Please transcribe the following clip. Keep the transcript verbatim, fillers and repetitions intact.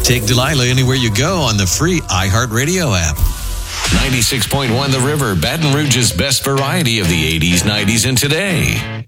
Take Delilah anywhere you go on the free iHeartRadio app. ninety-six point one The River, Baton Rouge's best variety of the eighties, nineties, and today.